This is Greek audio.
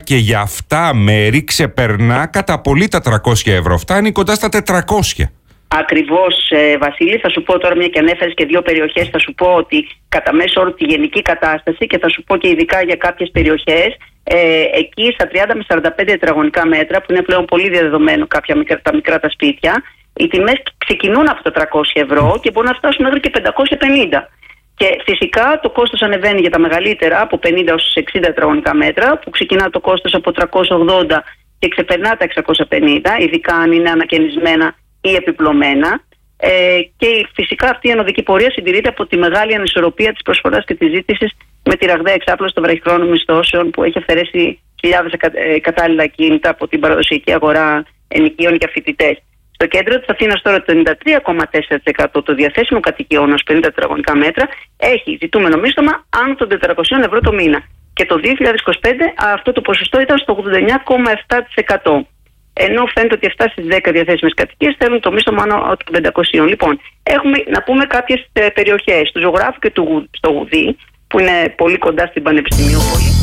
και για αυτά μέρη ξεπερνά κατά πολύ τα 300 ευρώ. Φτάνει κοντά στα 400. Ακριβώς, Βασίλη, θα σου πω τώρα, μια και ανέφερες και δύο περιοχές, θα σου πω ότι κατά μέσο όρο τη γενική κατάσταση, και θα σου πω και ειδικά για κάποιες περιοχές, εκεί στα 30 με 45 τετραγωνικά μέτρα, που είναι πλέον πολύ διαδεδομένο τα μικρά τα σπίτια, οι τιμές ξεκινούν από τα 300 ευρώ και μπορούν να φτάσουν μέχρι και 550. Και φυσικά το κόστος ανεβαίνει για τα μεγαλύτερα, από 50 έως 60 τετραγωνικά μέτρα, που ξεκινά το κόστος από 380 και ξεπερνά τα 650, ειδικά αν είναι ανακαινισμένα ή επιπλωμένα. Και φυσικά αυτή η ανωδική πορεία συντηρείται από τη μεγάλη ανισορροπία της προσφοράς και της ζήτησης, με τη ραγδαία εξάπλωση των βραχυχρόνων μισθώσεων που έχει αφαιρέσει χιλιάδες κατάλληλα κίνητα από την παραδοσιακή αγορά ενοικίων για φοιτητές. Στο κέντρο της Αθήνας τώρα το 93,4% των διαθέσιμων κατοικιών ως 50 τετραγωνικά μέτρα έχει ζητούμενο μίσθωμα άνω των 400 ευρώ το μήνα. Και το 2025 αυτό το ποσοστό ήταν στο 89,7%. Ενώ φαίνεται ότι 7 στις 10 διαθέσιμες κατοικίες θέλουν το μίσθωμα άνω των 500. Λοιπόν, έχουμε να πούμε κάποιες περιοχές του Ζωγράφου και στο Γουδί, που είναι πολύ κοντά στην Πανεπιστημίου.